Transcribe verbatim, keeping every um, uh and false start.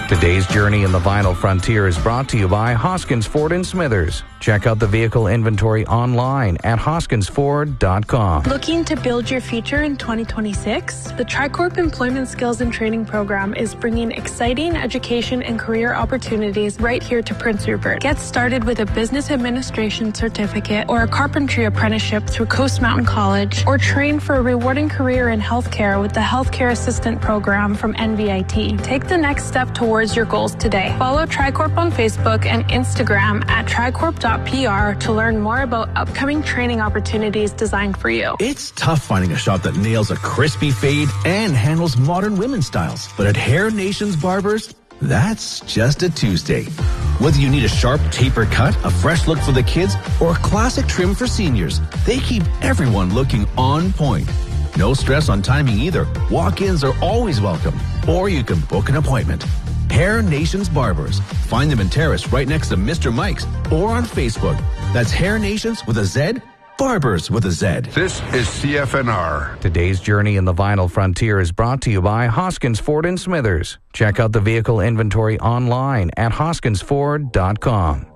Today's journey in the vinyl frontier is brought to you by Hoskins Ford and Smithers. Check out the vehicle inventory online at hoskins ford dot com. Looking to build your future in twenty twenty-six? The Tricorp Employment Skills and Training Program is bringing exciting education and career opportunities right here to Prince Rupert. Get started with a business administration certificate or a carpentry apprenticeship through Coast Mountain College, or train for a rewarding career in healthcare with the Healthcare Assistant Program from N V I T. Take the next step towards your goals today. Follow Tricorp on Facebook and Instagram at tricorp dot p r to learn more about upcoming training opportunities designed for you. It's tough finding a shop that nails a crispy fade and handles modern women's styles. But at Hair Nations Barbers, that's just a Tuesday. Whether you need a sharp taper cut, a fresh look for the kids, or a classic trim for seniors, they keep everyone looking on point. No stress on timing either. Walk-ins are always welcome, or you can book an appointment. Hair Nations Barbers. Find them in Terrace right next to Mister Mike's, or on Facebook. That's Hair Nations with a Z, Barbers with a Z. This is C F N R. Today's journey in the vinyl frontier is brought to you by Hoskins Ford and Smithers. Check out the vehicle inventory online at hoskins ford dot com.